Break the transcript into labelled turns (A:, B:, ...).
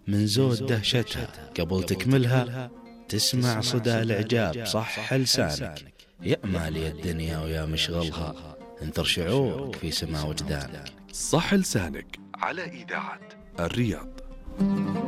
A: من زود دهشتها قبل تكملها تسمع صدى الإعجاب صح لسانك. يا مالي الدنيا ويا مشغلها، انثر شعورك في سما وجدانك.
B: صح لسانك على إذاعة الرياض.